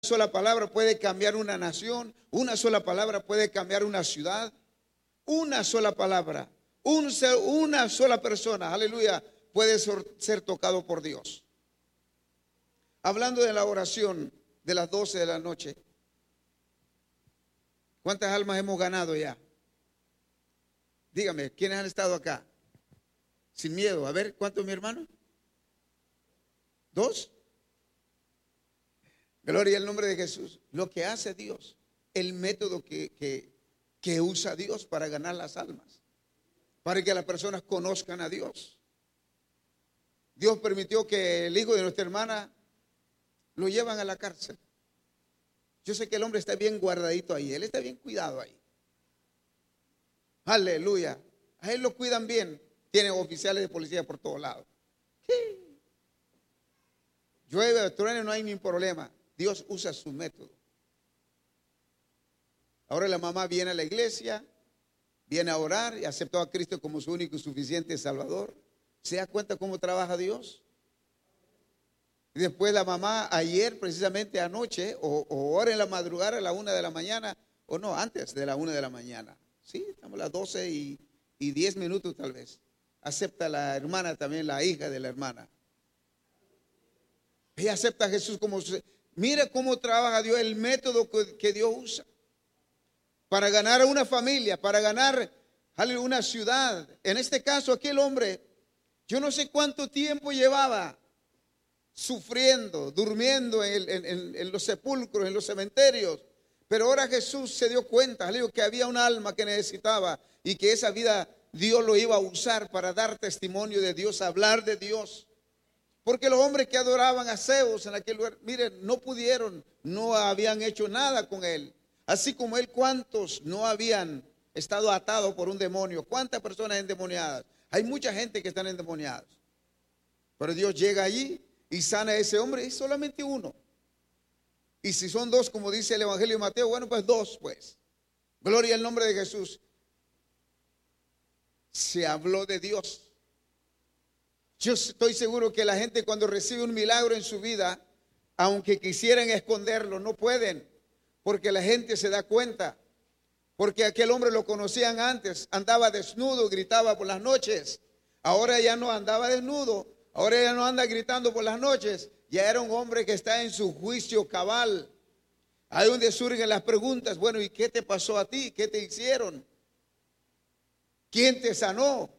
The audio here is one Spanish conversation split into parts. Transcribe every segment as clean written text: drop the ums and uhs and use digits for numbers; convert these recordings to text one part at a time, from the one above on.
sola palabra puede cambiar una nación, una sola palabra puede cambiar una ciudad, una sola palabra, una sola persona, aleluya, puede ser tocado por Dios. Hablando de la oración de las 12 de la noche, ¿cuántas almas hemos ganado ya? Dígame, ¿quiénes han estado acá? Sin miedo, a ver, ¿cuántos, mi hermano? ¿2? Gloria al nombre de Jesús. Lo que hace Dios, el método que usa Dios para ganar las almas, para que las personas conozcan a Dios. Dios permitió que el hijo de nuestra hermana lo llevan a la cárcel. Yo sé que el hombre está bien guardadito ahí, él está bien cuidado ahí. Aleluya. A él lo cuidan bien. Tienen oficiales de policía por todos lados. Sí. Llueve, truene, no hay ningún problema. Dios usa su método. Ahora la mamá viene a la iglesia, viene a orar y aceptó a Cristo como su único y suficiente Salvador. ¿Se da cuenta cómo trabaja Dios? Y después la mamá ayer, precisamente anoche, o ahora en la madrugada a la 1 de la mañana, o no, antes de la 1 de la mañana. Sí, estamos a las 12 y 10 minutos tal vez. Acepta la hermana también, la hija de la hermana. Ella acepta a Jesús como su... Mira cómo trabaja Dios, el método que Dios usa para ganar a una familia, para ganar a una ciudad. En este caso, aquel hombre, yo no sé cuánto tiempo llevaba sufriendo, durmiendo en los sepulcros, en los cementerios. Pero ahora Jesús se dio cuenta, que había un alma que necesitaba y que esa vida Dios lo iba a usar para dar testimonio de Dios, hablar de Dios. Porque los hombres que adoraban a Zeus en aquel lugar, miren, no pudieron, no habían hecho nada con él. Así como él, ¿cuántos no habían estado atados por un demonio? ¿Cuántas personas endemoniadas? Hay mucha gente que están endemoniadas. Pero Dios llega allí y sana a ese hombre, y solamente uno. Y si son 2, como dice el Evangelio de Mateo, bueno, pues 2, pues. Gloria al nombre de Jesús. Se habló de Dios. Yo estoy seguro que la gente cuando recibe un milagro en su vida, aunque quisieran esconderlo, no pueden, porque la gente se da cuenta. Porque aquel hombre lo conocían antes, andaba desnudo, gritaba por las noches. Ahora ya no andaba desnudo, ahora ya no anda gritando por las noches. Ya era un hombre que está en su juicio cabal. Ahí donde surgen las preguntas, bueno, ¿y qué te pasó a ti? ¿Qué te hicieron? ¿Quién te sanó?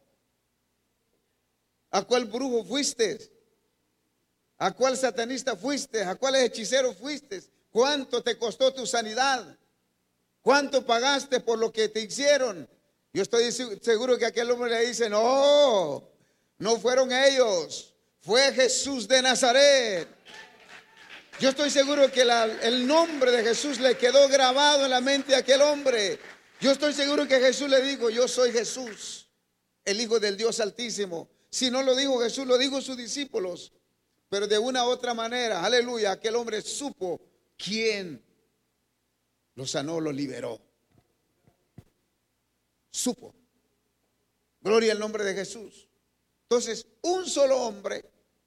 ¿A cuál brujo fuiste? ¿A cuál satanista fuiste? ¿A cuál hechicero fuiste? ¿Cuánto te costó tu sanidad? ¿Cuánto pagaste por lo que te hicieron? Yo estoy seguro que aquel hombre le dice, no, no fueron ellos, fue Jesús de Nazaret. Yo estoy seguro que el nombre de Jesús le quedó grabado en la mente de aquel hombre. Yo estoy seguro que Jesús le dijo, yo soy Jesús, el Hijo del Dios Altísimo. Si no lo dijo Jesús, lo dijo sus discípulos. Pero de una u otra manera, aleluya, aquel hombre supo quién lo sanó, lo liberó. Supo. Gloria al nombre de Jesús. Entonces, un solo hombre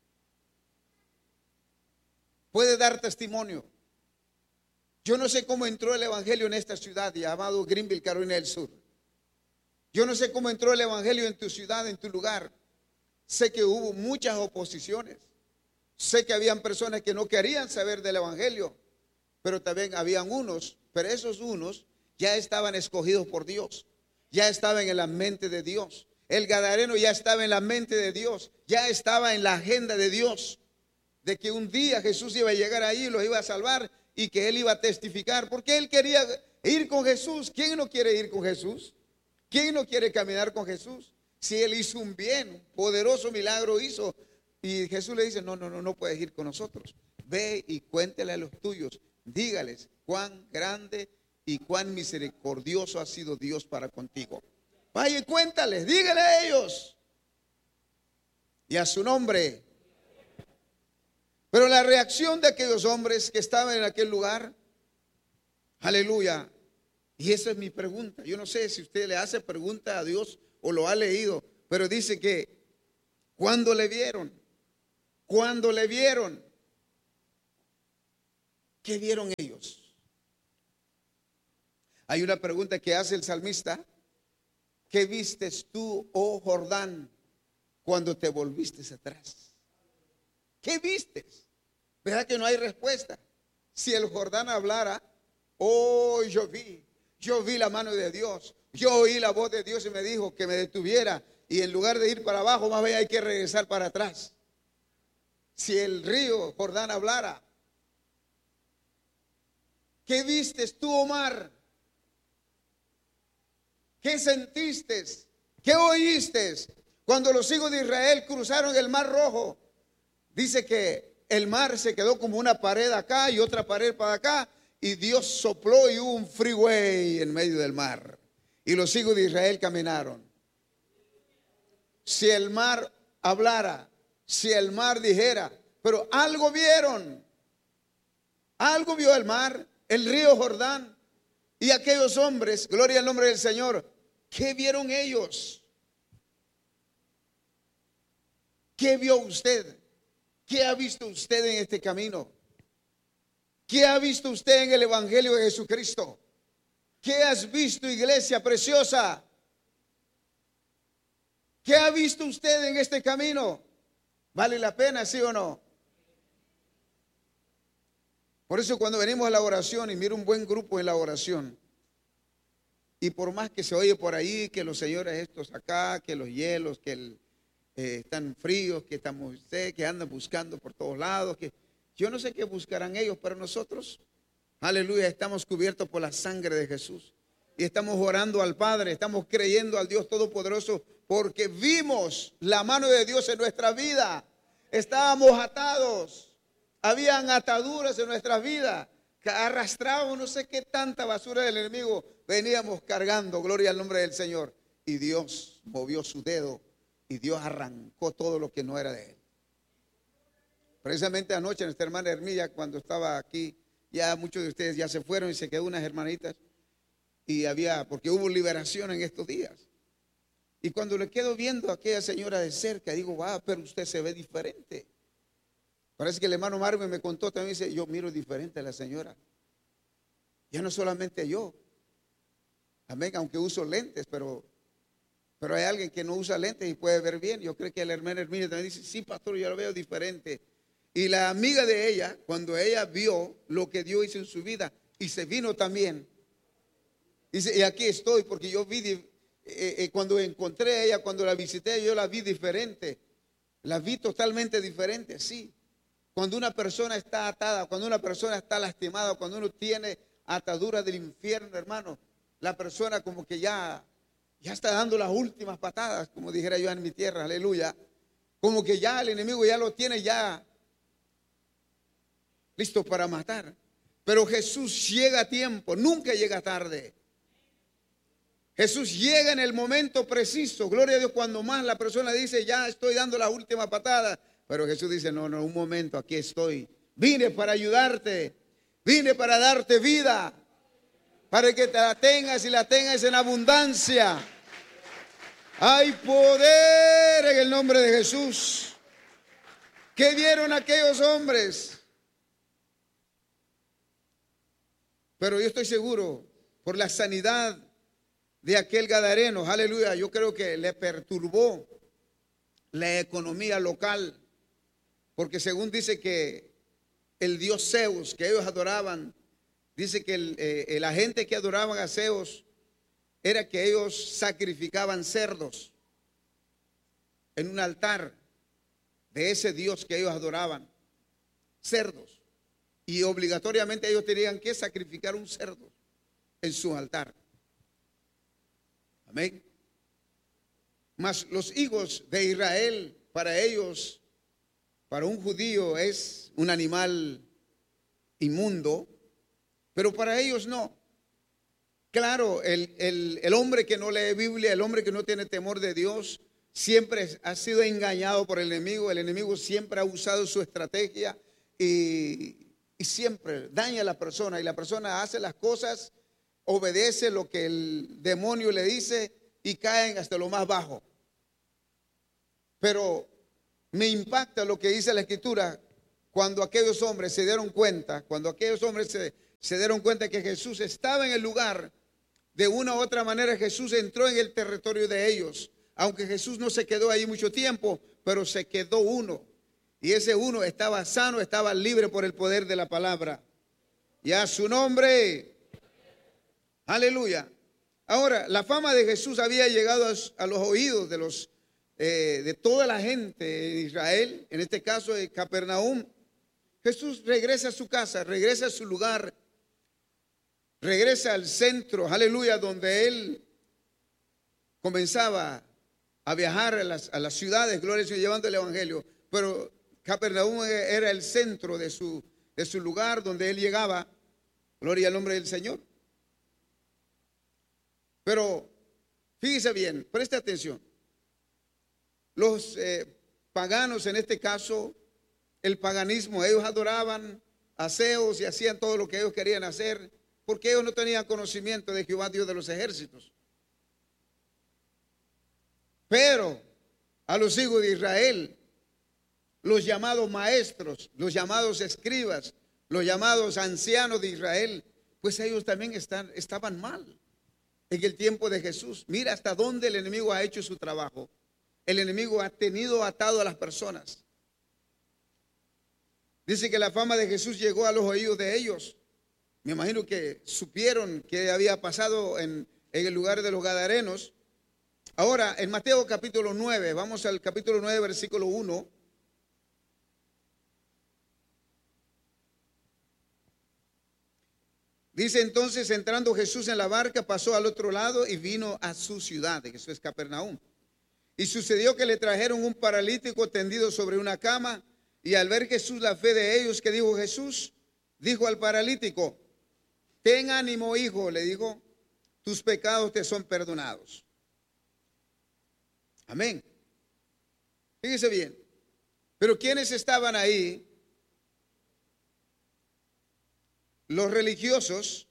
puede dar testimonio. Yo no sé cómo entró el evangelio en esta ciudad llamado Greenville, Carolina del Sur. Yo no sé cómo entró el evangelio en tu ciudad, en tu lugar. Sé que hubo muchas oposiciones. Sé que habían personas que no querían saber del evangelio, pero también habían unos, pero esos unos ya estaban escogidos por Dios, ya estaban en la mente de Dios. El gadareno ya estaba en la mente de Dios, ya estaba en la agenda de Dios, de que un día Jesús iba a llegar ahí y los iba a salvar y que él iba a testificar, porque él quería ir con Jesús. ¿Quién no quiere ir con Jesús? ¿Quién no quiere caminar con Jesús? Si él hizo un bien, un poderoso milagro hizo, y Jesús le dice, no puedes ir con nosotros. Ve y cuéntale a los tuyos, dígales cuán grande y cuán misericordioso ha sido Dios para contigo. Vaya y cuéntales, dígale a ellos y a su nombre. Pero la reacción de aquellos hombres que estaban en aquel lugar, aleluya, y esa es mi pregunta. Yo no sé si usted le hace pregunta a Dios o lo ha leído, pero dice que cuando le vieron, ¿Qué vieron ellos? Hay una pregunta que hace el salmista. ¿Qué vistes tú, oh Jordán, cuando te volviste atrás? ¿Qué vistes? ¿Verdad que no hay respuesta? Si el Jordán hablara, oh, yo vi la mano de Dios, yo oí la voz de Dios y me dijo que me detuviera, y en lugar de ir para abajo, más bien hay que regresar para atrás. Si el río Jordán hablara, ¿qué vistes tú, oh mar? ¿Qué sentiste? ¿Qué oíste cuando los hijos de Israel cruzaron el mar rojo? Dice que el mar se quedó como una pared acá y otra pared para acá, y Dios sopló y hubo un freeway en medio del mar, y los hijos de Israel caminaron. Si el mar hablara, si el mar dijera, pero algo vieron, algo vio el mar, el río Jordán y aquellos hombres, gloria al nombre del Señor. ¿Qué vieron ellos? ¿Qué vio usted? ¿Qué ha visto usted en este camino? ¿Qué ha visto usted en el Evangelio de Jesucristo? ¿Qué has visto, iglesia preciosa? ¿Qué ha visto usted en este camino? ¿Vale la pena, sí o no? Por eso cuando venimos a la oración y miro un buen grupo en la oración, y por más que se oye por ahí que los señores estos acá, que los hielos, que están fríos, que estamos que andan buscando por todos lados, que yo no sé qué buscarán ellos, pero nosotros, aleluya, estamos cubiertos por la sangre de Jesús. Y estamos orando al Padre, estamos creyendo al Dios Todopoderoso, porque vimos la mano de Dios en nuestra vida. Estábamos atados, habían ataduras en nuestras vidas, que arrastrábamos no sé qué tanta basura del enemigo, veníamos cargando, gloria al nombre del Señor. Y Dios movió su dedo y Dios arrancó todo lo que no era de Él. Precisamente anoche nuestra hermana Hermilla, cuando estaba aquí, ya muchos de ustedes ya se fueron y se quedó unas hermanitas. Y porque hubo liberación en estos días. Y cuando le quedo viendo a aquella señora de cerca, digo, pero usted se ve diferente. Parece que el hermano Marvin me contó también, dice, yo miro diferente a la señora. Ya no solamente yo. Amén, aunque uso lentes, pero hay alguien que no usa lentes y puede ver bien. Yo creo que la hermana Hermina también dice, sí, pastor, yo lo veo diferente. Y la amiga de ella, cuando ella vio lo que Dios hizo en su vida, y se vino también, dice, y aquí estoy, porque yo vi, cuando encontré a ella, cuando la visité, yo la vi diferente. La vi totalmente diferente, sí. Cuando una persona está atada, cuando una persona está lastimada, cuando uno tiene atadura del infierno, hermano, la persona como que ya está dando las últimas patadas, como dijera yo en mi tierra, aleluya. Como que ya el enemigo ya lo tiene ya listo para matar. Pero Jesús llega a tiempo, nunca llega tarde. Jesús llega en el momento preciso, gloria a Dios, cuando más la persona dice, ya estoy dando la última patada. Pero Jesús dice, no, un momento, aquí estoy. Vine para ayudarte, vine para darte vida, para que te la tengas y la tengas en abundancia. Hay poder en el nombre de Jesús. ¿Qué vieron aquellos hombres? Pero yo estoy seguro, por la sanidad de aquel gadareno, aleluya, yo creo que le perturbó la economía local, porque según dice que el dios Zeus que ellos adoraban, dice que la gente que adoraban a Zeus era que ellos sacrificaban cerdos en un altar de ese dios que ellos adoraban, cerdos, y obligatoriamente ellos tenían que sacrificar un cerdo en su altar. Amén. Mas los hijos de Israel, para ellos, para un judío es un animal inmundo, pero para ellos no. Claro, el hombre que no lee Biblia, el hombre que no tiene temor de Dios, siempre ha sido engañado por el enemigo. El enemigo siempre ha usado su estrategia y siempre daña a la persona. Y la persona hace las cosas, obedece lo que el demonio le dice y caen hasta lo más bajo. Pero me impacta lo que dice la Escritura cuando aquellos hombres se dieron cuenta, se dieron cuenta que Jesús estaba en el lugar, de una u otra manera Jesús entró en el territorio de ellos. Aunque Jesús no se quedó ahí mucho tiempo, pero se quedó uno. Y ese uno estaba sano, estaba libre por el poder de la palabra. Y a su nombre, aleluya. Ahora, la fama de Jesús había llegado a los oídos de toda la gente de Israel, en este caso de Capernaum. Jesús regresa a su casa, regresa a su lugar, regresa al centro, aleluya, donde él comenzaba a viajar a las ciudades, gloria al Señor, llevando el evangelio. Pero Capernaum era el centro de su lugar donde él llegaba, gloria al nombre del Señor. Pero fíjese bien, preste atención. Los paganos, en este caso, el paganismo, ellos adoraban a Zeus y hacían todo lo que ellos querían hacer, porque ellos no tenían conocimiento de Jehová, Dios de los ejércitos. Pero a los hijos de Israel, los llamados maestros, los llamados escribas, los llamados ancianos de Israel, pues ellos también estaban mal en el tiempo de Jesús. Mira hasta dónde el enemigo ha hecho su trabajo. El enemigo ha tenido atado a las personas. Dice que la fama de Jesús llegó a los oídos de ellos. Me imagino que supieron qué había pasado en el lugar de los Gadarenos. Ahora, en Mateo capítulo 9, vamos al capítulo 9, versículo 1. Dice entonces, entrando Jesús en la barca, pasó al otro lado y vino a su ciudad, que eso es Capernaum. Y sucedió que le trajeron un paralítico tendido sobre una cama, y al ver Jesús la fe de ellos, que dijo Jesús, dijo al paralítico, ten ánimo, hijo, le dijo, tus pecados te son perdonados. Amén. Fíjese bien. Pero ¿quiénes estaban ahí? Los religiosos,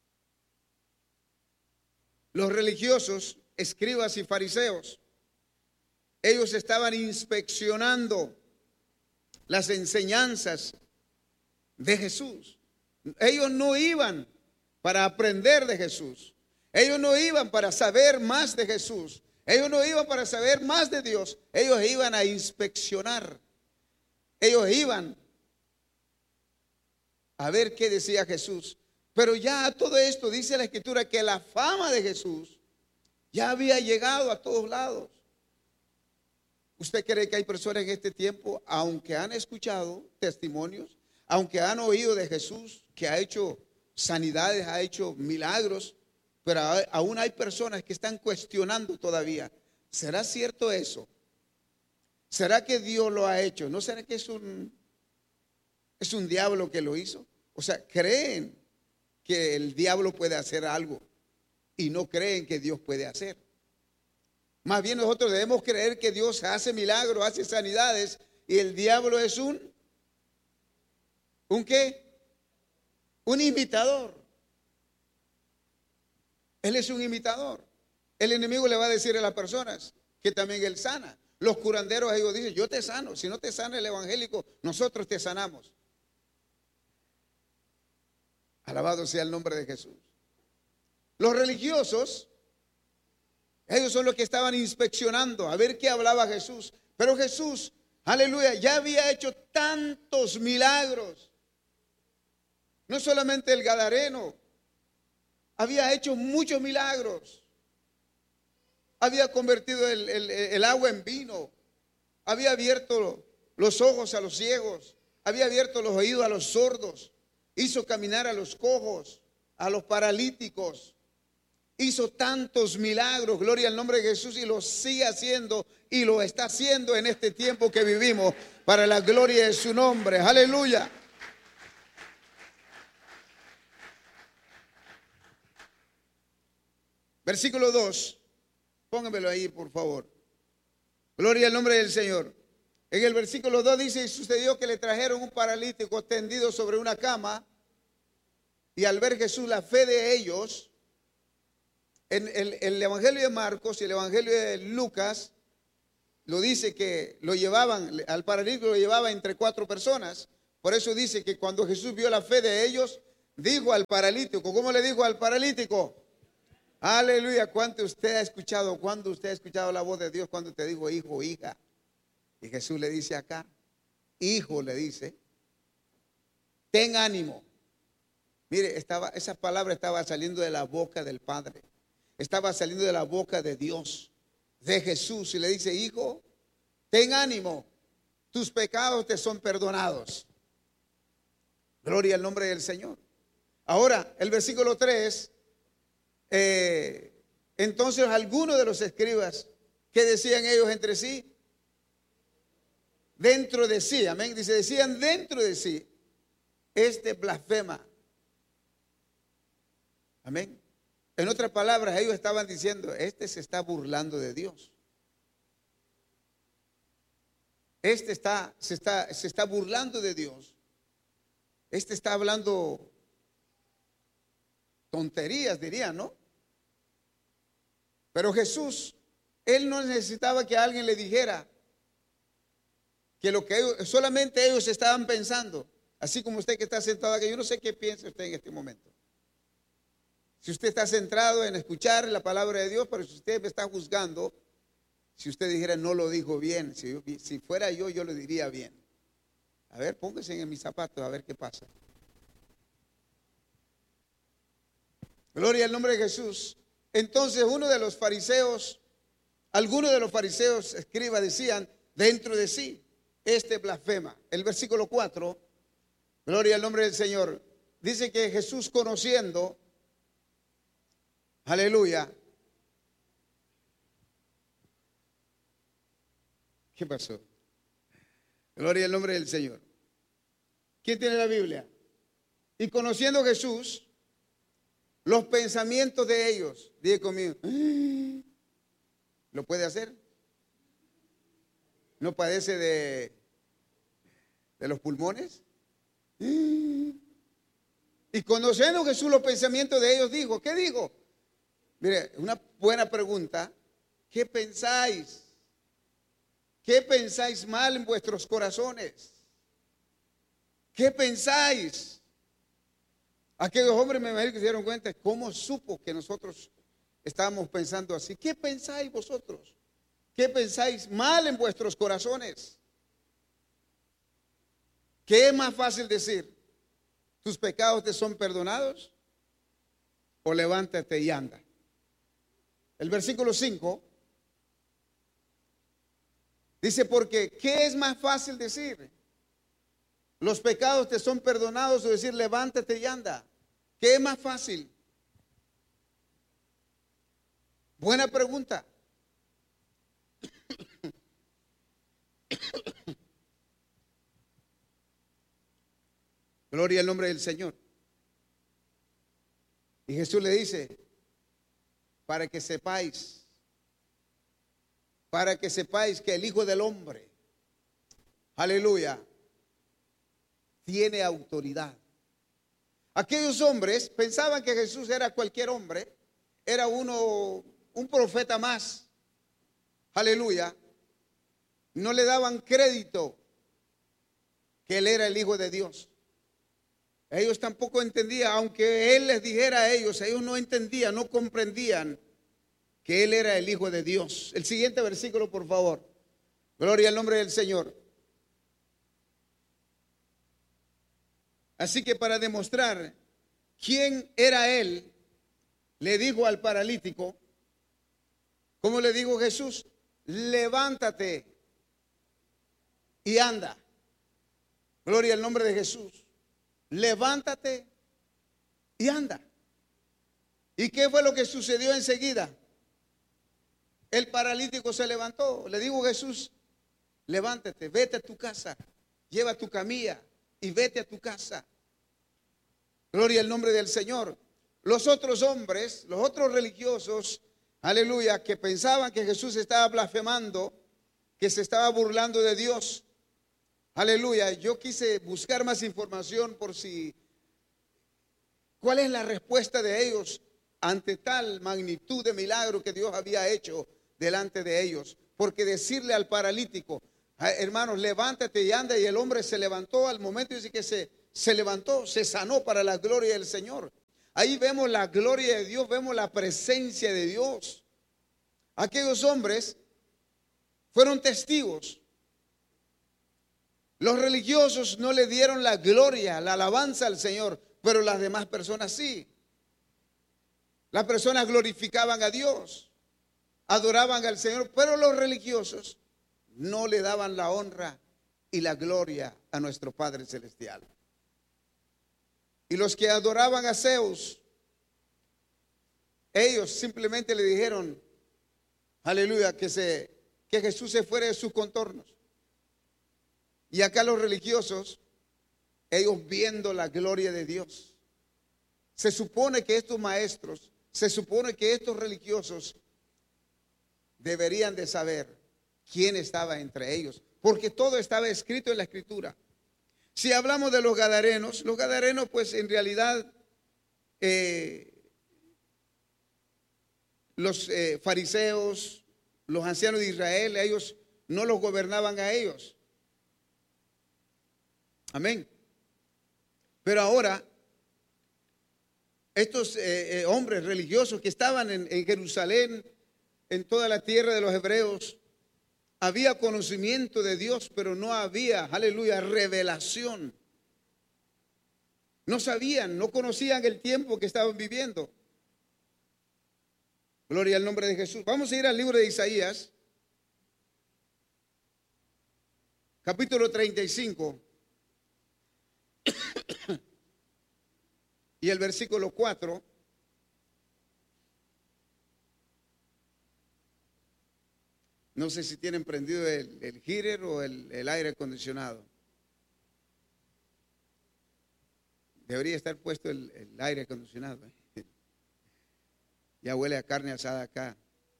escribas y fariseos. Ellos estaban inspeccionando las enseñanzas de Jesús. Ellos no iban para aprender de Jesús. Ellos no iban para saber más de Jesús. Ellos no iban para saber más de Dios. Ellos iban a inspeccionar. Ellos iban a ver qué decía Jesús. Pero ya todo esto dice la Escritura que la fama de Jesús ya había llegado a todos lados. ¿Usted cree que hay personas en este tiempo, aunque han escuchado testimonios, aunque han oído de Jesús, que ha hecho sanidades, ha hecho milagros, pero aún hay personas que están cuestionando todavía? ¿Será cierto eso? ¿Será que Dios lo ha hecho? ¿No será que es un diablo que lo hizo? O sea, creen que el diablo puede hacer algo y no creen que Dios puede hacer. Más bien nosotros debemos creer que Dios hace milagros, hace sanidades, y el diablo es ¿un qué? Un imitador. Él es un imitador. El enemigo le va a decir a las personas que también él sana. Los curanderos, ellos dicen, yo te sano. Si no te sana el evangélico, nosotros te sanamos. Alabado sea el nombre de Jesús. Los religiosos, ellos son los que estaban inspeccionando a ver qué hablaba Jesús. Pero Jesús, aleluya, ya había hecho tantos milagros. No solamente el Gadareno, había hecho muchos milagros. Había convertido el agua en vino. Había abierto los ojos a los ciegos. Había abierto los oídos a los sordos. Hizo caminar a los cojos, a los paralíticos. Hizo tantos milagros, gloria al nombre de Jesús, y lo sigue haciendo y lo está haciendo en este tiempo que vivimos para la gloria de su nombre. Aleluya. Versículo 2, póngamelo ahí por favor. Gloria al nombre del Señor. En el versículo 2 dice, y sucedió que le trajeron un paralítico tendido sobre una cama, y al ver Jesús la fe de ellos, en el Evangelio de Marcos y el Evangelio de Lucas, lo dice que lo llevaban, al paralítico lo llevaba entre 4 personas, Por eso dice que cuando Jesús vio la fe de ellos, dijo al paralítico. ¿Cómo le dijo al paralítico? Aleluya. ¿Cuánto usted ha escuchado? ¿Cuándo usted ha escuchado la voz de Dios cuando te dijo hijo o hija? Y Jesús le dice acá, hijo, le dice, ten ánimo. Mire, esa palabra estaba saliendo de la boca del Padre. Estaba saliendo de la boca de Dios, de Jesús. Y le dice, hijo, ten ánimo. Tus pecados te son perdonados. Gloria al nombre del Señor. Ahora, el versículo 3. Entonces algunos de los escribas, ¿qué decían ellos entre sí? Dentro de sí, amén. Dice, decían dentro de sí, este blasfema. Amén. En otras palabras, ellos estaban diciendo, este se está burlando de Dios. Este se está burlando de Dios. Este está hablando tonterías, dirían, ¿no? Pero Jesús, Él no necesitaba que alguien le dijera que lo que solamente ellos estaban pensando. Así como usted que está sentado aquí, yo no sé qué piensa usted en este momento. Si usted está centrado en escuchar la palabra de Dios, pero si usted me está juzgando, si usted dijera no lo dijo bien, si fuera yo lo diría bien. A ver, póngase en mis zapatos a ver qué pasa. Gloria al nombre de Jesús. Entonces algunos de los fariseos, escribas, decían dentro de sí, este blasfema. El versículo 4, gloria al nombre del Señor, dice que Jesús conociendo, aleluya. ¿Qué pasó? Gloria al nombre del Señor. ¿Quién tiene la Biblia? Y conociendo Jesús los pensamientos de ellos, diga conmigo, ¿lo puede hacer? ¿No padece de los pulmones? Y conociendo Jesús los pensamientos de ellos, dijo, ¿qué dijo? Mire, una buena pregunta. ¿Qué pensáis? ¿Qué pensáis mal en vuestros corazones? ¿Qué pensáis? Aquellos hombres me imagino que se dieron cuenta. ¿Cómo supo que nosotros estábamos pensando así? ¿Qué pensáis vosotros? ¿Qué pensáis mal en vuestros corazones? ¿Qué es más fácil decir? ¿Tus pecados te son perdonados? ¿O levántate y anda? El versículo 5 dice, porque ¿qué es más fácil decir? ¿Los pecados te son perdonados o decir levántate y anda? ¿Qué es más fácil? Buena pregunta. Gloria al nombre del Señor. Y Jesús le dice, para que sepáis que el Hijo del Hombre, aleluya, tiene autoridad. Aquellos hombres pensaban que Jesús era cualquier hombre, era un profeta más, aleluya. No le daban crédito que él era el Hijo de Dios. Ellos tampoco entendían, aunque él les dijera a ellos no entendían, no comprendían que él era el Hijo de Dios. El siguiente versículo, por favor. Gloria al nombre del Señor. Así que para demostrar quién era él, le dijo al paralítico, ¿cómo le dijo Jesús? Levántate y anda. Gloria al nombre de Jesús. Levántate y anda. ¿Y qué fue lo que sucedió enseguida? El paralítico se levantó. Le dijo Jesús, levántate, vete a tu casa, lleva tu camilla y vete a tu casa. Gloria al nombre del Señor. Los otros hombres, los otros religiosos, aleluya, que pensaban que Jesús estaba blasfemando, que se estaba burlando de Dios. Aleluya, yo quise buscar más información cuál es la respuesta de ellos ante tal magnitud de milagro que Dios había hecho delante de ellos. Porque decirle al paralítico, Hermanos, levántate y anda. Y el hombre se levantó. Al momento dice que se levantó, se sanó para la gloria del Señor. Ahí vemos la gloria de Dios, vemos la presencia de Dios. Aquellos hombres fueron testigos. Los religiosos no le dieron la gloria, la alabanza al Señor, pero las demás personas sí. Las personas glorificaban a Dios, adoraban al Señor, pero los religiosos no le daban la honra y la gloria a nuestro Padre Celestial. Y los que adoraban a Zeus, ellos simplemente le dijeron, aleluya, que Jesús se fuera de sus contornos. Y acá los religiosos, ellos viendo la gloria de Dios. Se supone que estos maestros, se supone que estos religiosos deberían de saber quién estaba entre ellos, porque todo estaba escrito en la Escritura. Si hablamos de los gadarenos pues en realidad los fariseos, los ancianos de Israel, ellos no los gobernaban a ellos. Amén. Pero ahora, estos hombres religiosos que estaban en Jerusalén, en toda la tierra de los hebreos, había conocimiento de Dios, pero no había, aleluya, revelación. No sabían, no conocían el tiempo que estaban viviendo. Gloria al nombre de Jesús. Vamos a ir al libro de Isaías, capítulo 35. Y el versículo 4. No sé si tienen prendido el heater o el aire acondicionado. Debería estar puesto el aire acondicionado. Ya huele a carne asada acá.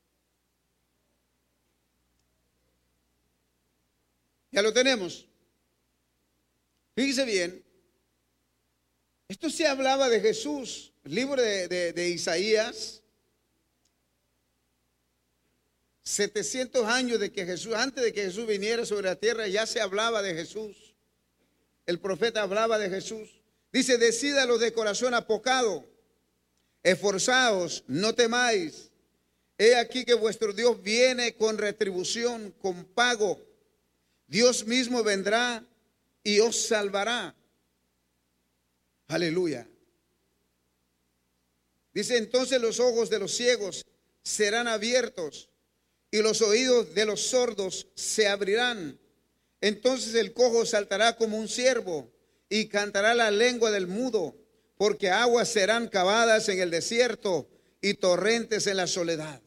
Ya lo tenemos. Fíjese bien. Esto se hablaba de Jesús. El libro de Isaías. 700 años de que Jesús, antes de que Jesús viniera sobre la tierra, ya se hablaba de Jesús. El profeta hablaba de Jesús. Dice, decídalos de corazón apocado, esforzaos, no temáis. He aquí que vuestro Dios viene con retribución, con pago. Dios mismo vendrá y os salvará. Aleluya. Dice, entonces los ojos de los ciegos serán abiertos y los oídos de los sordos se abrirán. Entonces el cojo saltará como un ciervo y cantará la lengua del mudo, porque aguas serán cavadas en el desierto y torrentes en la soledad.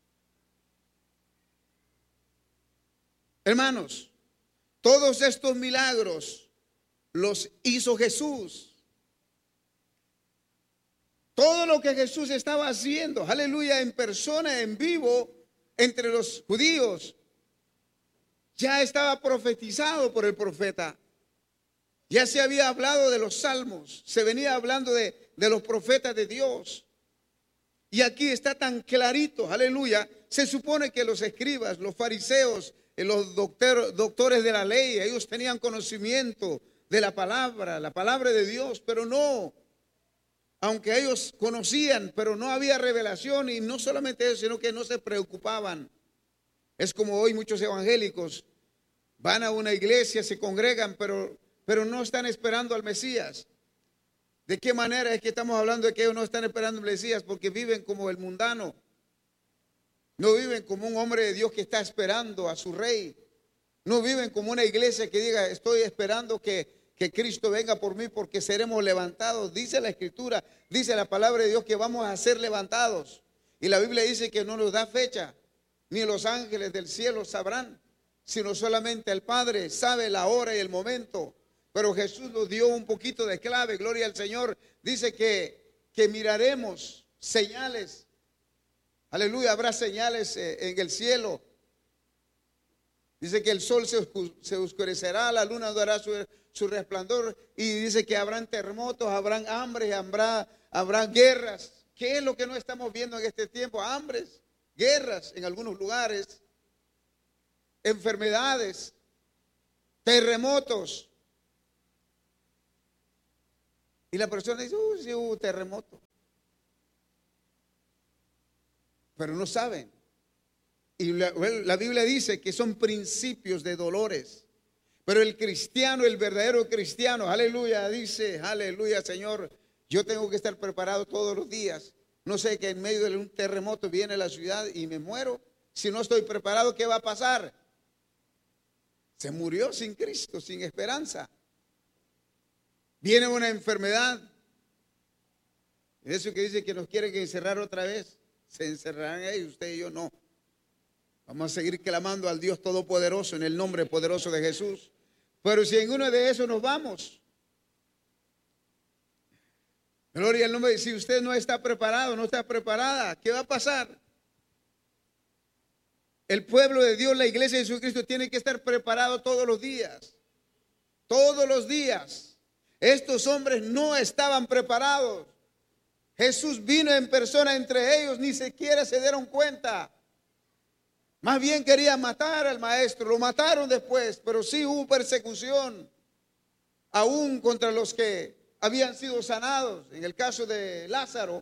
Hermanos, todos estos milagros los hizo Jesús. Todo lo que Jesús estaba haciendo, aleluya, en persona, en vivo, entre los judíos, ya estaba profetizado por el profeta. Ya se había hablado de los salmos, se venía hablando de los profetas de Dios. Y aquí está tan clarito, aleluya. Se supone que los escribas, los fariseos, los doctores de la ley, ellos tenían conocimiento de la palabra de Dios, pero no. Aunque ellos conocían, pero no había revelación, y no solamente eso, sino que no se preocupaban. Es como hoy muchos evangélicos van a una iglesia, se congregan, pero no están esperando al Mesías. ¿De qué manera es que estamos hablando de que ellos no están esperando al Mesías? Porque viven como el mundano. No viven como un hombre de Dios que está esperando a su rey. No viven como una iglesia que diga, estoy esperando que Cristo venga por mí porque seremos levantados. Dice la Escritura, dice la palabra de Dios que vamos a ser levantados. Y la Biblia dice que no nos da fecha, ni los ángeles del cielo sabrán, sino solamente el Padre sabe la hora y el momento. Pero Jesús nos dio un poquito de clave, gloria al Señor. Dice que miraremos señales. Aleluya, habrá señales en el cielo. Dice que el sol se oscurecerá, la luna dará su resplandor, y dice que habrán terremotos, habrán hambres, habrán guerras. ¿Qué es lo que no estamos viendo en este tiempo? Hambres, guerras en algunos lugares, enfermedades. terremotos. Y la persona dice, sí hubo terremoto. Pero no saben. Y la Biblia dice que son principios de dolores. Pero el cristiano, el verdadero cristiano, aleluya, dice, aleluya, Señor, yo tengo que estar preparado todos los días. No sé que en medio de un terremoto viene la ciudad y me muero. Si no estoy preparado, ¿qué va a pasar? Se murió sin Cristo, sin esperanza. Viene una enfermedad. Eso que dice que nos quieren encerrar otra vez. Se encerrarán ellos, usted y yo no. Vamos a seguir clamando al Dios Todopoderoso en el nombre poderoso de Jesús. Pero si en uno de esos nos vamos, gloria al nombre. Si usted no está preparado, no está preparada, ¿qué va a pasar? El pueblo de Dios, la iglesia de Jesucristo, tiene que estar preparado todos los días. Todos los días. Estos hombres no estaban preparados. Jesús vino en persona entre ellos, ni siquiera se dieron cuenta. Más bien querían matar al maestro, lo mataron después, pero sí hubo persecución, aún contra los que habían sido sanados. En el caso de Lázaro,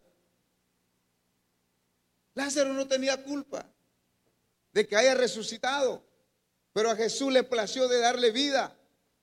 Lázaro no tenía culpa de que haya resucitado, pero a Jesús le plació de darle vida.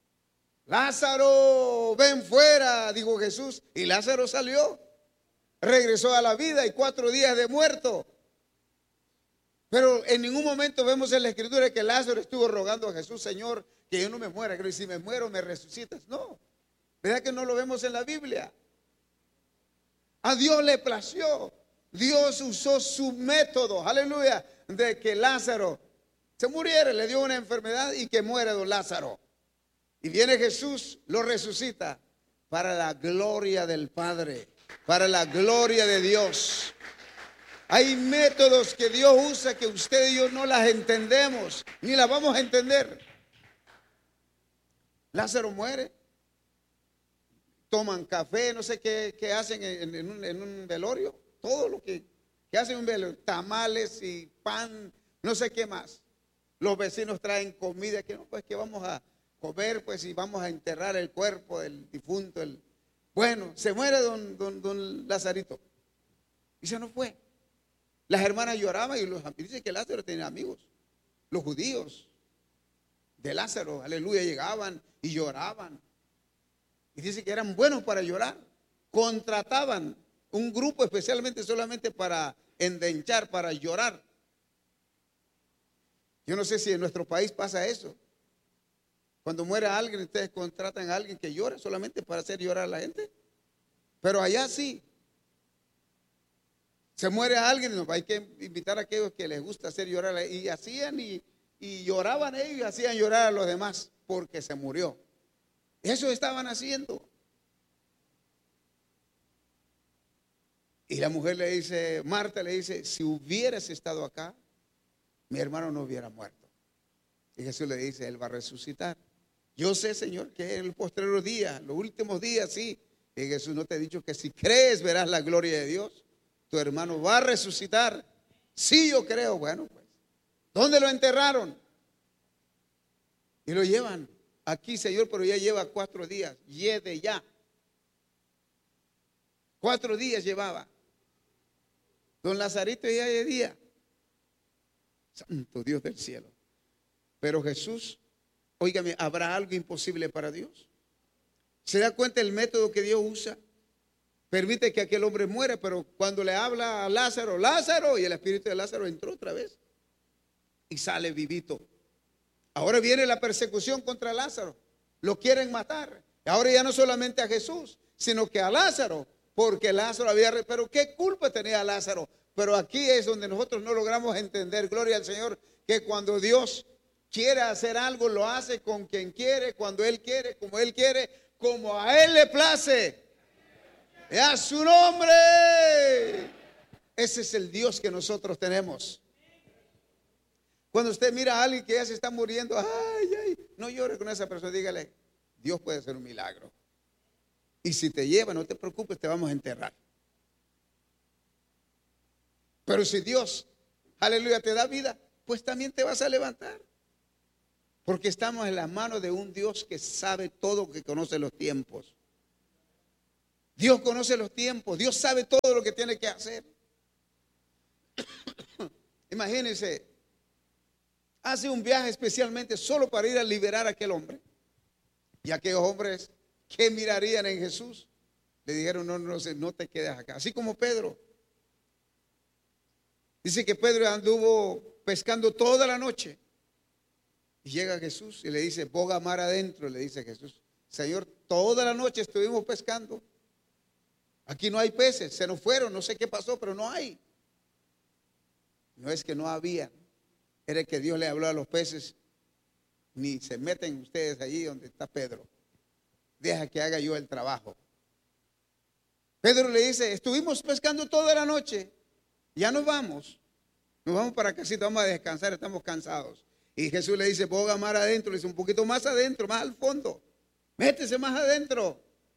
Lázaro, ven fuera, dijo Jesús, y Lázaro salió, regresó a la vida y 4 días de muerto. Pero en ningún momento vemos en la escritura que Lázaro estuvo rogando a Jesús, Señor, que yo no me muera, que si me muero me resucitas. No, ¿verdad que no lo vemos en la Biblia? A Dios le plació. Dios usó su método, aleluya, de que Lázaro se muriera, le dio una enfermedad y que muera don Lázaro. Y viene Jesús, lo resucita para la gloria del Padre, para la gloria de Dios. Hay métodos que Dios usa que usted y yo no las entendemos, ni las vamos a entender. Lázaro muere, toman café, no sé qué hacen en un velorio, todo lo que hacen en un velorio, tamales y pan, no sé qué más. Los vecinos traen comida, que no, pues que vamos a comer, pues y vamos a enterrar el cuerpo del difunto. Bueno, se muere don Lazarito y se nos fue. Las hermanas lloraban y dice que Lázaro tenía amigos, los judíos de Lázaro, aleluya, llegaban y lloraban. Y dice que eran buenos para llorar. Contrataban un grupo especialmente solamente para endenchar, para llorar. Yo no sé si en nuestro país pasa eso. Cuando muere alguien, ustedes contratan a alguien que llora solamente para hacer llorar a la gente. Pero allá sí. Se muere alguien, hay que invitar a aquellos que les gusta hacer llorar. Y hacían y lloraban ellos y hacían llorar a los demás porque se murió. Eso estaban haciendo. Y la mujer le dice, Marta le dice, si hubieras estado acá, mi hermano no hubiera muerto. Y Jesús le dice, él va a resucitar. Yo sé, Señor, que en el postrero día, los últimos días, sí. Y Jesús no te ha dicho que si crees verás la gloria de Dios. Tu hermano va a resucitar. Sí, yo creo. Bueno, pues, ¿dónde lo enterraron? Y lo llevan aquí, Señor, pero ya lleva 4 días. Lleve ya. 4 días llevaba. Don Lazarito ya de día. Santo Dios del cielo. Pero Jesús, óigame, ¿habrá algo imposible para Dios? ¿Se da cuenta el método que Dios usa? Permite que aquel hombre muera, pero cuando le habla a Lázaro, Lázaro, y el espíritu de Lázaro entró otra vez y sale vivito. Ahora viene la persecución contra Lázaro. Lo quieren matar. Ahora ya no solamente a Jesús, sino que a Lázaro, porque Lázaro pero ¿qué culpa tenía Lázaro? Pero aquí es donde nosotros no logramos entender, gloria al Señor, que cuando Dios quiere hacer algo, lo hace con quien quiere, cuando Él quiere, como a Él le place. A su nombre. Ese es el Dios que nosotros tenemos. Cuando usted mira a alguien que ya se está muriendo, no llore con esa persona, dígale, Dios puede hacer un milagro. Y si te lleva, no te preocupes, te vamos a enterrar. Pero si Dios, aleluya, te da vida, pues también te vas a levantar. Porque estamos en las manos de un Dios que sabe todo, que conoce los tiempos. Dios conoce los tiempos, Dios sabe todo lo que tiene que hacer. Imagínense, hace un viaje especialmente solo para ir a liberar a aquel hombre. Y aquellos hombres que mirarían en Jesús, le dijeron, no te quedes acá. Así como Pedro. Dice que Pedro anduvo pescando toda la noche. Y llega Jesús y le dice, boga mar adentro, le dice Jesús. Señor, toda la noche estuvimos pescando. Aquí no hay peces, se nos fueron, no sé qué pasó, pero no hay. No es que no había, era que Dios le habló a los peces, ni se meten ustedes allí donde está Pedro. Deja que haga yo el trabajo. Pedro le dice, estuvimos pescando toda la noche, ya nos vamos para casita, vamos a descansar, estamos cansados. Y Jesús le dice, boga mar adentro, le dice un poquito más adentro, más al fondo, métese más adentro.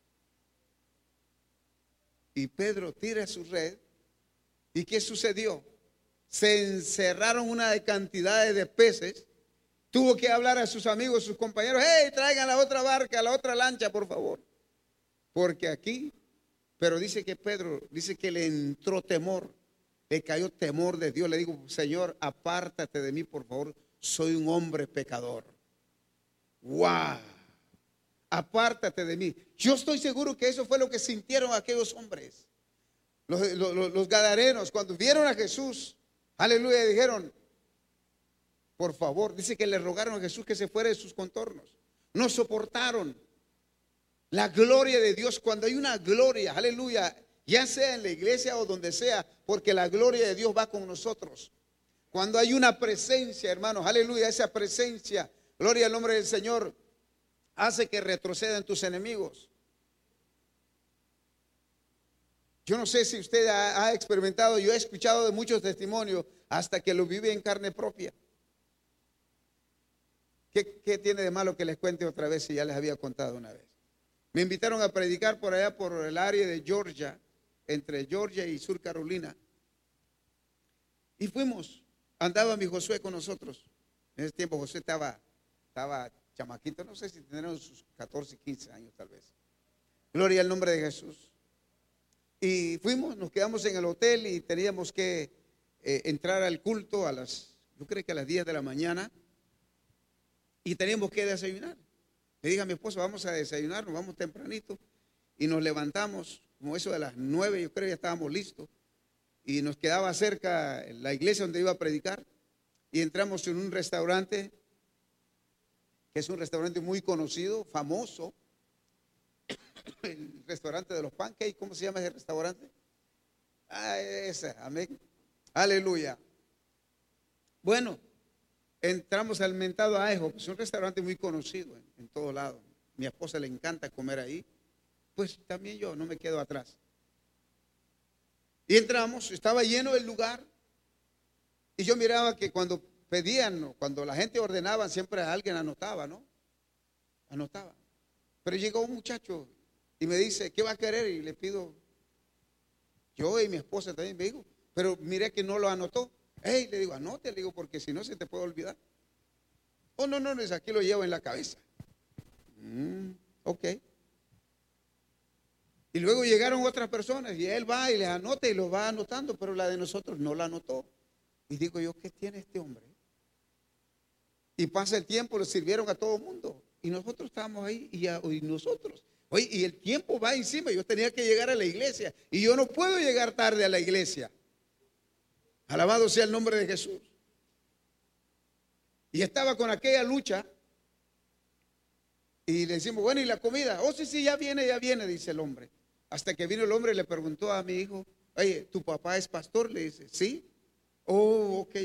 Y Pedro tira su red. ¿Y qué sucedió? Se encerraron una cantidad de peces. Tuvo que hablar a sus amigos, sus compañeros, hey, traigan la otra barca, la otra lancha, por favor. Porque aquí, pero dice que Pedro, dice que le entró temor, le cayó temor de Dios. Le digo, Señor, apártate de mí, por favor, soy un hombre pecador. ¡Wow! Apártate de mí. Yo estoy seguro que eso fue lo que sintieron aquellos hombres. Los gadarenos, cuando vieron a Jesús, aleluya, dijeron, por favor, dice que le rogaron a Jesús que se fuera de sus contornos. No soportaron la gloria de Dios. Cuando hay una gloria, aleluya, ya sea en la iglesia o donde sea, porque la gloria de Dios va con nosotros. Cuando hay una presencia, hermanos, aleluya, esa presencia, gloria al nombre del Señor, hace que retrocedan tus enemigos. Yo no sé si usted ha experimentado, yo he escuchado de muchos testimonios hasta que lo vive en carne propia. ¿Qué tiene de malo que les cuente otra vez si ya les había contado una vez? Me invitaron a predicar por allá, por el área de Georgia, entre Georgia y Sur Carolina. Y fuimos, andaba mi Josué con nosotros. En ese tiempo Josué estaba chamaquito, no sé si tendrían sus 14, 15 años tal vez. Gloria al nombre de Jesús. Y fuimos, nos quedamos en el hotel y teníamos que entrar al culto yo creo que a las 10 de la mañana. Y teníamos que desayunar. Le dije a mi esposa, vamos a desayunar, nos vamos tempranito. Y nos levantamos, como eso de las 9, yo creo que ya estábamos listos. Y nos quedaba cerca la iglesia donde iba a predicar. Y entramos en un restaurante, que es un restaurante muy conocido, famoso. El restaurante de los pancakes, ¿cómo se llama ese restaurante? Ese, amén. Aleluya. Bueno, entramos al mentado Aejo, es un restaurante muy conocido en todo lado. Mi esposa le encanta comer ahí, pues también yo no me quedo atrás. Y entramos, estaba lleno el lugar. Y yo miraba que cuando pedían, cuando la gente ordenaba, siempre alguien anotaba, ¿no? Anotaba. Pero llegó un muchacho y me dice, ¿qué va a querer? Y le pido, yo y mi esposa también, me digo, pero mire que no lo anotó. Hey, le digo, anote, le digo, porque si no se te puede olvidar. Oh, no, aquí lo llevo en la cabeza. Ok. Y luego llegaron otras personas y él va y les anota y los va anotando, pero la de nosotros no la anotó. Y digo yo, ¿qué tiene este hombre? Y pasa el tiempo, le sirvieron a todo el mundo. Y nosotros estábamos ahí y nosotros. Oye, y el tiempo va encima. Yo tenía que llegar a la iglesia y yo no puedo llegar tarde a la iglesia. Alabado sea el nombre de Jesús. Y estaba con aquella lucha. Y le decimos, bueno, ¿y la comida? Oh, sí, ya viene, dice el hombre. Hasta que vino el hombre y le preguntó a mi hijo, oye, ¿tu papá es pastor? Le dice, sí. Oh, ok.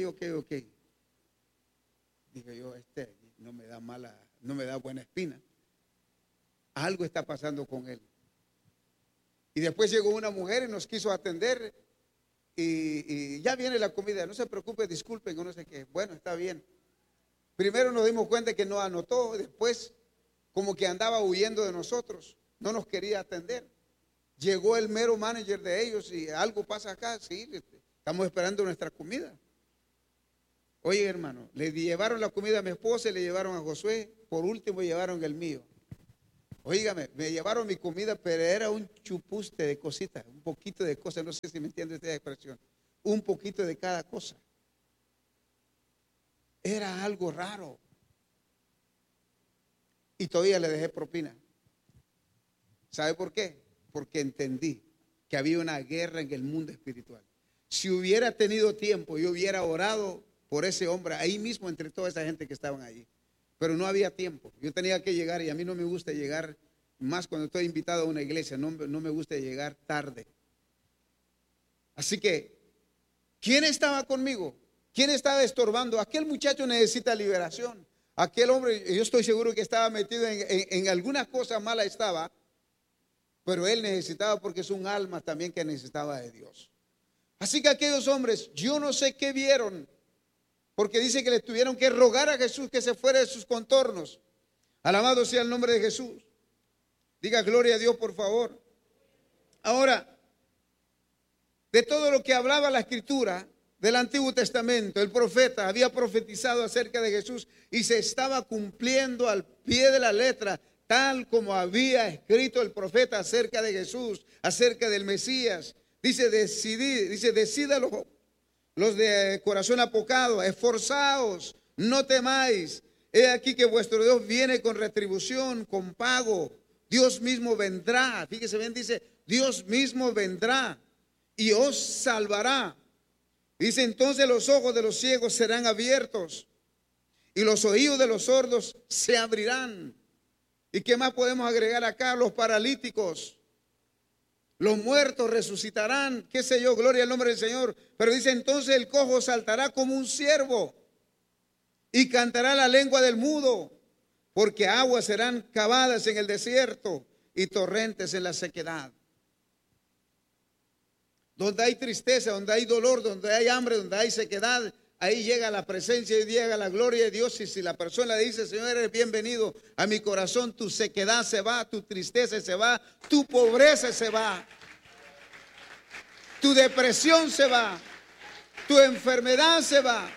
Digo yo, no me da buena espina. Algo está pasando con él. Y después llegó una mujer y nos quiso atender. Y ya viene la comida, no se preocupe, disculpen, no sé qué. Bueno, está bien. Primero nos dimos cuenta que no anotó, después como que andaba huyendo de nosotros, no nos quería atender. Llegó el mero manager de ellos y algo pasa acá, sí, estamos esperando nuestra comida. Oye, hermano, le llevaron la comida a mi esposa y le llevaron a Josué. Por último llevaron el mío. Óigame, me llevaron mi comida, pero era un chupuste de cositas, un poquito de cosas. No sé si me entiende esta expresión. Un poquito de cada cosa. Era algo raro. Y todavía le dejé propina. ¿Sabe por qué? Porque entendí que había una guerra en el mundo espiritual. Si hubiera tenido tiempo, yo hubiera orado por ese hombre ahí mismo entre toda esa gente que estaban allí. Pero no había tiempo. Yo tenía que llegar y a mí no me gusta llegar, más cuando estoy invitado a una iglesia, no me gusta llegar tarde. Así que, ¿quién estaba conmigo? ¿Quién estaba estorbando? Aquel muchacho necesita liberación. Aquel hombre, yo estoy seguro que estaba metido en alguna cosa mala estaba, pero él necesitaba, porque es un alma también que necesitaba de Dios. Así que aquellos hombres, yo no sé qué vieron, porque dice que le tuvieron que rogar a Jesús que se fuera de sus contornos. Alabado sea el nombre de Jesús. Diga gloria a Dios, por favor. Ahora, de todo lo que hablaba la Escritura del Antiguo Testamento, el profeta había profetizado acerca de Jesús y se estaba cumpliendo al pie de la letra, tal como había escrito el profeta acerca de Jesús, acerca del Mesías. Dice, decídalo los de corazón apocado, esforzaos, no temáis. He aquí que vuestro Dios viene con retribución, con pago. Dios mismo vendrá. Fíjese bien, dice, Dios mismo vendrá y os salvará. Dice, entonces los ojos de los ciegos serán abiertos y los oídos de los sordos se abrirán. ¿Y qué más podemos agregar acá? Los paralíticos, los muertos resucitarán, qué sé yo, gloria al nombre del Señor. Pero dice, entonces el cojo saltará como un ciervo y cantará la lengua del mudo, porque aguas serán cavadas en el desierto y torrentes en la sequedad. Donde hay tristeza, donde hay dolor, donde hay hambre, donde hay sequedad, ahí llega la presencia y llega la gloria de Dios. Y si la persona dice, Señor, eres bienvenido a mi corazón, tu sequedad se va, tu tristeza se va, tu pobreza se va, tu depresión se va, tu enfermedad se va.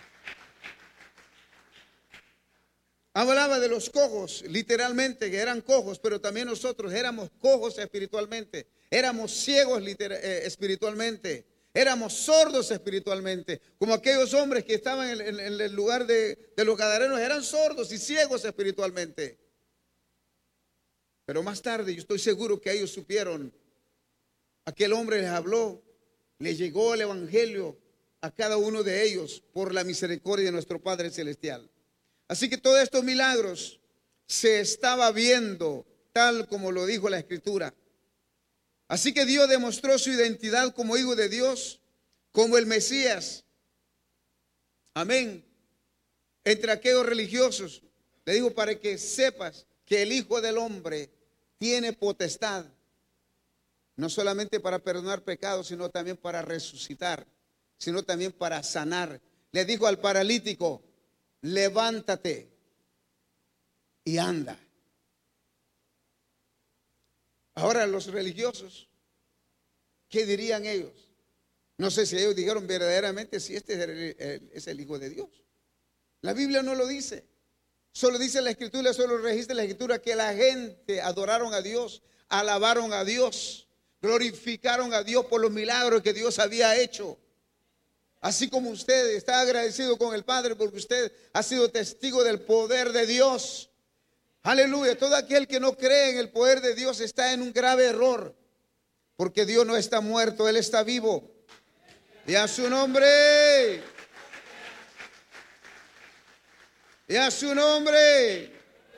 Hablaba de los cojos, literalmente, que eran cojos, pero también nosotros éramos cojos espiritualmente, éramos ciegos espiritualmente, éramos sordos espiritualmente, como aquellos hombres que estaban en el lugar de los gadarenos, eran sordos y ciegos espiritualmente. Pero más tarde yo estoy seguro que ellos supieron, aquel hombre les habló, les llegó el evangelio a cada uno de ellos por la misericordia de nuestro Padre Celestial. Así que todos estos milagros se estaba viendo tal como lo dijo la Escritura. Así que Dios demostró su identidad como Hijo de Dios, como el Mesías. Amén. Entre aquellos religiosos, le digo para que sepas que el Hijo del Hombre tiene potestad, no solamente para perdonar pecados, sino también para resucitar, sino también para sanar. Le dijo al paralítico, levántate y anda. Ahora los religiosos, ¿qué dirían ellos? No sé si ellos dijeron verdaderamente si este es el Hijo de Dios. La Biblia no lo dice. Solo dice la Escritura, solo registra la Escritura que la gente adoraron a Dios, alabaron a Dios, glorificaron a Dios por los milagros que Dios había hecho. Así como usted está agradecido con el Padre porque usted ha sido testigo del poder de Dios. Aleluya. Todo aquel que no cree en el poder de Dios está en un grave error. Porque Dios no está muerto, Él está vivo. Y a su nombre. Y a su nombre.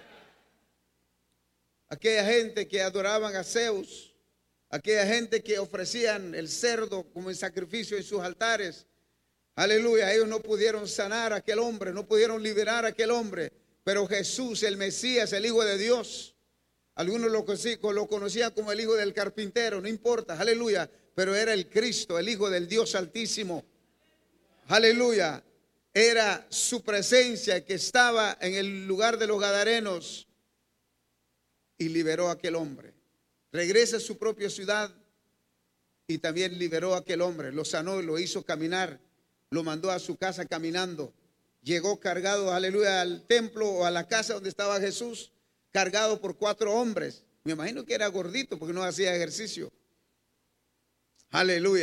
Aquella gente que adoraban a Zeus, aquella gente que ofrecían el cerdo como en sacrificio en sus altares. Aleluya, ellos no pudieron sanar a aquel hombre, no pudieron liberar a aquel hombre, pero Jesús, el Mesías, el Hijo de Dios, algunos lo conocían como el hijo del carpintero, no importa, aleluya, pero era el Cristo, el Hijo del Dios Altísimo, aleluya, era su presencia que estaba en el lugar de los gadarenos y liberó a aquel hombre. Regresa a su propia ciudad y también liberó a aquel hombre, lo sanó y lo hizo caminar. lo mandó a su casa caminando. Llegó cargado, aleluya, al templo o a la casa donde estaba Jesús, cargado por 4 hombres. Me imagino que era gordito porque no hacía ejercicio. Aleluya.